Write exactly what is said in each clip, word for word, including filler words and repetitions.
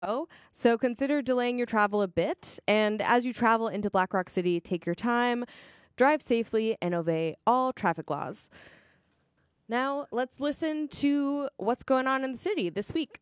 Oh, so consider delaying your travel a bit. And as you travel into Black Rock City, take your time, drive safely, and obey all traffic laws. Now, let's listen to what's going on in the city this week.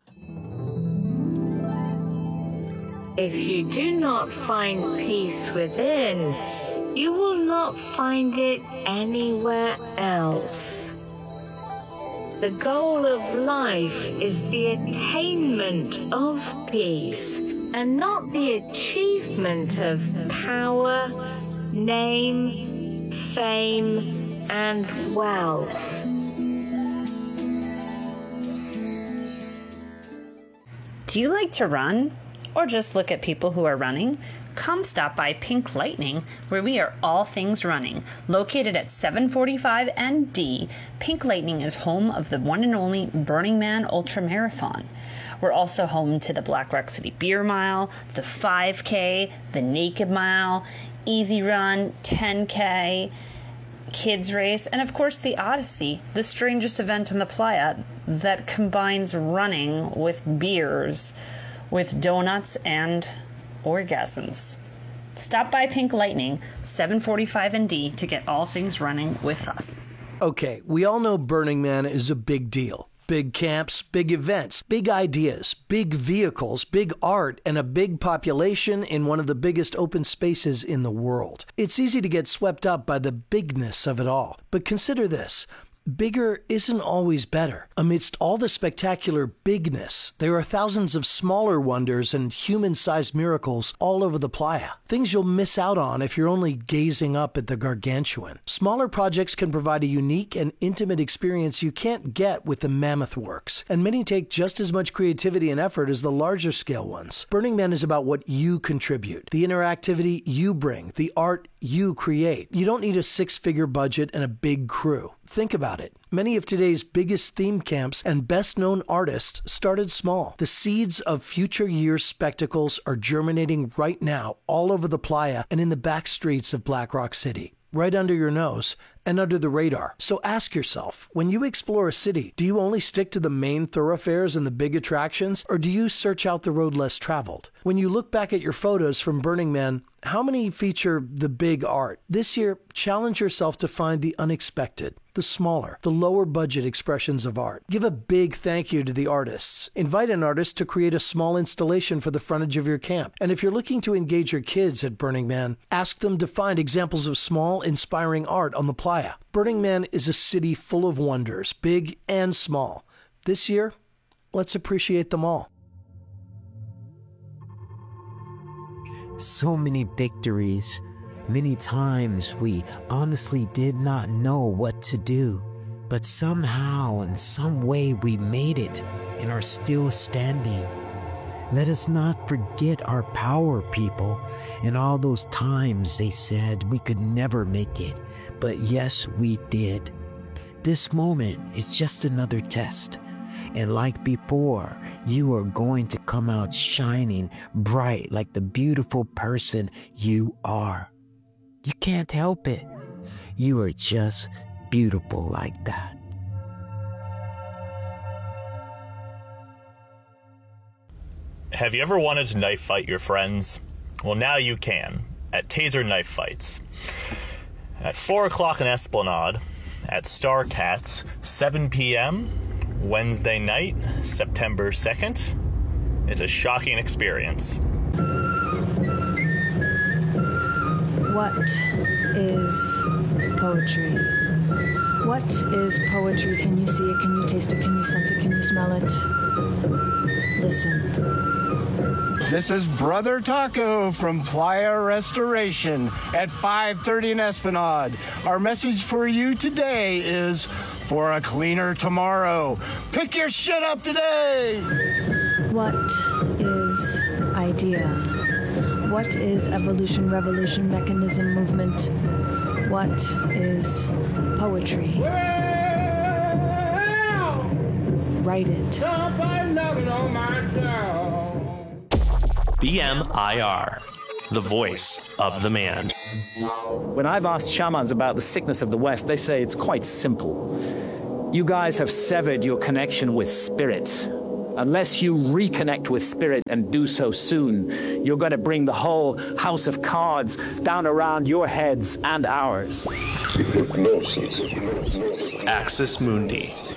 If you do not find peace within, you will not find it anywhere else. The goal of life is the attainment of peace, and not the achievement of power, name, fame, and wealth. Do you like to run? Or just look at people who are running? Come stop by Pink Lightning, where we are all things running. Located at seven forty-five N D, Pink Lightning is home of the one and only Burning Man Ultra Marathon. We're also home to the Black Rock City Beer Mile, the five K, the Naked Mile, Easy Run, ten K, Kids Race, and of course the Odyssey, the strangest event on the playa that combines running with beers, with donuts and orgasms. Stop by Pink Lightning, seven forty-five N D, to get all things running with us. Okay, we all know Burning Man is a big deal. Big camps, big events, big ideas, big vehicles, big art, and a big population in one of the biggest open spaces in the world. It's easy to get swept up by the bigness of it all. But consider this. Bigger isn't always better. Amidst all the spectacular bigness, there are thousands of smaller wonders and human-sized miracles all over the playa. Things you'll miss out on if you're only gazing up at the gargantuan. Smaller projects can provide a unique and intimate experience you can't get with the mammoth works, and many take just as much creativity and effort as the larger scale ones. Burning Man is about what you contribute, the interactivity you bring, the art you create. You don't need a six-figure budget and a big crew. Think about it. Many of today's biggest theme camps and best-known artists started small. The seeds of future years' spectacles are germinating right now all over the playa and in the back streets of Black Rock City, right under your nose and under the radar. So ask yourself, when you explore a city, do you only stick to the main thoroughfares and the big attractions, or do you search out the road less traveled? When you look back at your photos from Burning Man, how many feature the big art? This year, challenge yourself to find the unexpected, the smaller, the lower budget expressions of art. Give a big thank you to the artists. Invite an artist to create a small installation for the frontage of your camp. And if you're looking to engage your kids at Burning Man, ask them to find examples of small, inspiring art on the playa. Burning Man is a city full of wonders, big and small. This year, let's appreciate them all. So many victories. Many times we honestly did not know what to do, but somehow in some way we made it and are still standing. Let us not forget our power, people, and all those times they said we could never make it, but yes, we did. This moment is just another test. And like before, you are going to come out shining bright like the beautiful person you are. You can't help it. You are just beautiful like that. Have you ever wanted to knife fight your friends? Well, now you can at Taser Knife Fights. At four o'clock in Esplanade, at Star Cats, seven p.m., Wednesday night, September second. It's a shocking experience. What is poetry? What is poetry? Can you see it? Can you taste it? Can you sense it? Can you smell it? Listen. This is Brother Taco from Playa Restoration at five thirty in Esplanade. Our message for you today is for a cleaner tomorrow. Pick your shit up today! What is idea? What is evolution, revolution, mechanism, movement? What is poetry? Write it. B M I R, the voice of the man. When I've asked shamans about the sickness of the West, they say it's quite simple. You guys have severed your connection with spirit. Unless you reconnect with spirit and do so soon, you're going to bring the whole house of cards down around your heads and ours. Axis Mundi.